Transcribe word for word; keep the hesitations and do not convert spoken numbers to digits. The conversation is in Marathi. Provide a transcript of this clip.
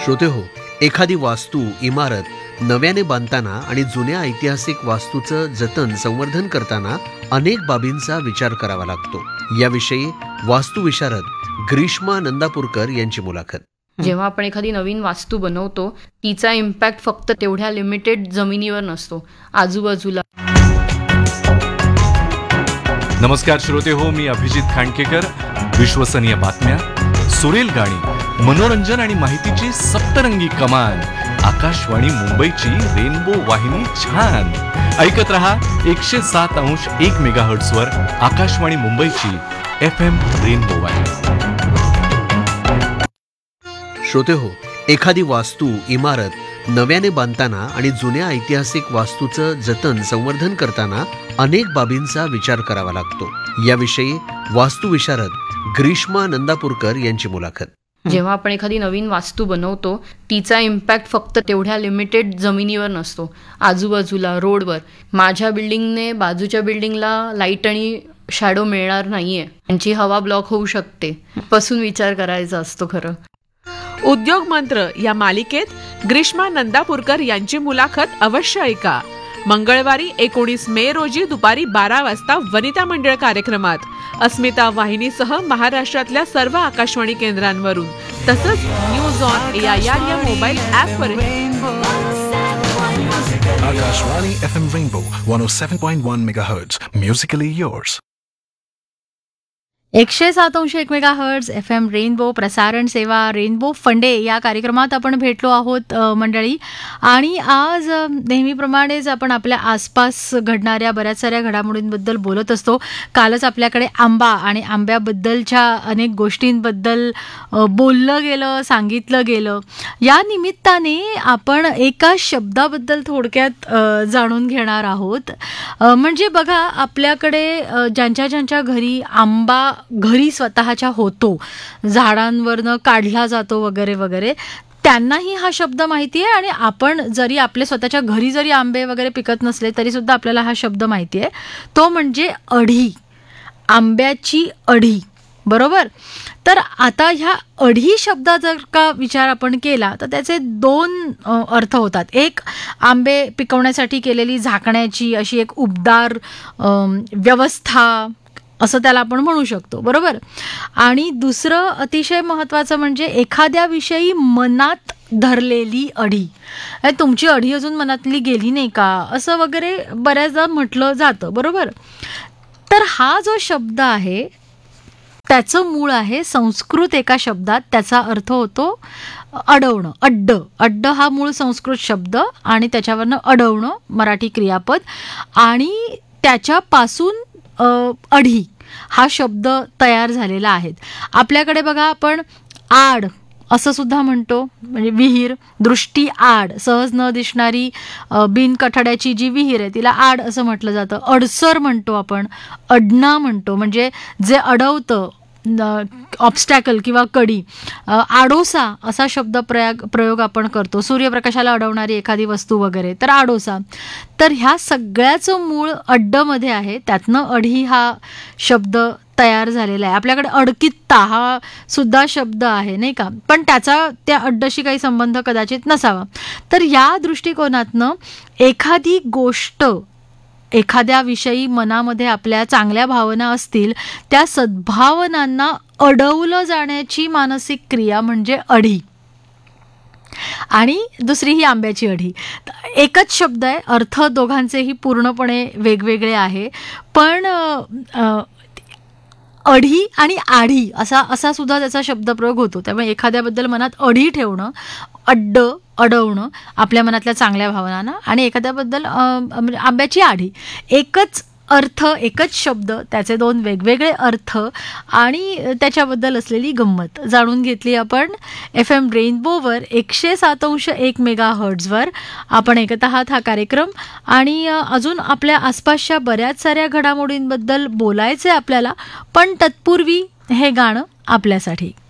श्रोते हो, एखादी वास्तू, इमारत नव्याने बांधताना आणि जुन्या ऐतिहासिक वास्तूचं जतन संवर्धन करताना अनेक बाबींचा विचार करावा लागतो. याविषयी वास्तुविशारद ग्रीष्मा नंदापूरकर यांची मुलाखत. जेव्हा आपण एखादी नवीन वास्तू बनवतो तिचा इम्पॅक्ट फक्त तेवढ्या लिमिटेड जमिनीवर नसतो, आजूबाजूला. नमस्कार श्रोते हो, मी अभिजित खांडकेकर. विश्वसनीय बातम्या, सुरेल गाणी, मनोरंजन आणि माहितीची सप्तरंगी कमान. आकाशवाणी मुंबईची रेनबो वाहिनी छान ऐकत रहा. एकशे सात अंश एक मेगाहर्ट्झ वर आकाशवाणी मुंबईची एफ एम रेनबो वाहिनी. श्रोते हो, एखादी वास्तू, इमारत नव्याने बांधताना आणि जुन्या ऐतिहासिक वास्तूचं जतन संवर्धन करताना अनेक बाबींचा विचार करावा लागतो. याविषयी वास्तुविशारद ग्रीष्मा नंदापूरकर यांची मुलाखत. जेव्हा आपण एखादी नवीन वास्तू बनवतो तिचा इम्पॅक्ट फक्त तेवढ्या लिमिटेड जमिनीवर नसतो, आजूबाजूला, रोडवर. माझ्या बिल्डिंगने बाजूच्या बिल्डिंगला लाईट आणि शॅडो मिळणार नाहीये, त्यांची हवा ब्लॉक होऊ शकते, पासून विचार करायचा असतो. खरं उद्योग मंत्र या मालिकेत ग्रीष्मा नंदापूरकर यांची मुलाखत अवश्य ऐका. मंगळवारी एकोणीस मे रोजी दुपारी बारा वाजता वनिता मंडळ कार्यक्रमात अस्मिता वाहिनीसह महाराष्ट्रातल्या सर्व आकाशवाणी केंद्रांवरून, तसंच न्यूज ऑन एआयआर या मोबाईल ऍपवर. Akashvani F M rainbow one O seven point one megahertz, musically yours. एकशे सात अंश एक mega hertz F M rainbow प्रसारण सेवा रेनबो फंडे या कार्यक्रमात आपण भेटलो आहोत मंडळी. आणि आज नेहमीप्रमाणेच आपण आपल्या आसपास घडणाऱ्या बऱ्याच साऱ्या घडामोडींबद्दल बोलत असतो. कालच आपल्याकडे आंबा आणि आंब्याबद्दलच्या अनेक गोष्टींबद्दल बोललं गेलं, सांगितलं गेलं. या निमित्ताने आपण एका शब्दाबद्दल थोडक्यात जाणून घेणार आहोत. म्हणजे बघा, आपल्याकडे ज्यांच्या ज्यांच्या घरी आंबा घरी स्वतःच्या होतो, झाडांवरनं काढला जातो वगैरे वगैरे, त्यांनाही हा शब्द माहिती आहे. आणि आपण जरी आपले स्वतःच्या घरी जरी आंबे वगैरे पिकत नसले तरी सुद्धा आपल्याला हा शब्द माहिती आहे. तो म्हणजे अढी, आंब्याची अढी, बरोबर. तर आता ह्या अढी शब्दा जर का विचार आपण केला तर त्याचे दोन अर्थ होतात. एक, आंबे पिकवण्यासाठी केलेली झाकण्याची अशी एक उबदार व्यवस्था, असं त्याला आपण म्हणू शकतो, बरोबर. आणि दुसरं अतिशय महत्त्वाचं म्हणजे एखाद्याविषयी मनात धरलेली अढी. तुमची अढी अजून मनातली गेली नाही का, असं वगैरे बऱ्याचदा म्हटलं जातं, बरोबर. तर हा जो शब्द आहे त्याचं मूळ आहे संस्कृत एका शब्दात. त्याचा अर्थ होतो अडवणं, अड्ड. अड्ड हा मूळ संस्कृत शब्द आणि त्याच्यावरनं अडवणं मराठी क्रियापद. आणि त्याच्यापासून अढी हा शब्द तयार झालेला आहे. आपल्याकडे बघा, आपण आड असं सुद्धा म्हणतो, म्हणजे विहीर, दृष्टी आड, सहज न दिसणारी बिनकठड्याची जी विहीर आहे तिला आड असं म्हटलं जातं. अडसर म्हणतो आपण, अडणा म्हणतो, म्हणजे जे अडवतं, ऑब्स्टॅकल किंवा कडी. आडोसा असा शब्द प्रयोग प्रयोग आपण करतो, सूर्यप्रकाशाला अडवणारी एखादी वस्तू वगैरे, तर आडोसा. तर ह्या सगळ्याचं मूळ अड्डमध्ये आहे, त्यातनं अढी हा शब्द तयार झालेला आहे. आपल्याकडे अडकित्ता हा सुद्धा शब्द आहे, नाही का, पण त्याचा त्या अड्डशी काही संबंध कदाचित नसावा. तर या दृष्टिकोनातनं एखादी गोष्ट, एखाद्याविषयी मनामध्ये आपल्या चांगल्या भावना असतील, त्या सद्भावनांना अडवलं जाण्याची मानसिक क्रिया म्हणजे अढी. आणि दुसरी ही आंब्याची अढी. एकच शब्द आहे, अर्थ दोघांचेही पूर्णपणे वेगवेगळे आहे. पण अढी आणि आढी असा असा सुद्धा त्याचा शब्दप्रयोग होतो. त्यामुळे एखाद्याबद्दल मनात अढी ठेवणं, अड्ड, अडवणं आपल्या मनातल्या चांगल्या भावनांना, आणि एखाद्याबद्दल आंब्याची आढी. एकच अर्थ, एकच शब्द, त्याचे दोन वेगवेगळे अर्थ आणि त्याच्याबद्दल असलेली गंमत जाणून घेतली आपण एफ एम रेनबोवर एकशे सात अंश एक मेगा हर्ट्झवर. आपण ऐकत आहात हा कार्यक्रम. आणि अजून आपल्या आसपासच्या बऱ्याच साऱ्या घडामोडींबद्दल बोलायचं आहे आपल्याला, पण तत्पूर्वी हे गाणं आपल्यासाठी.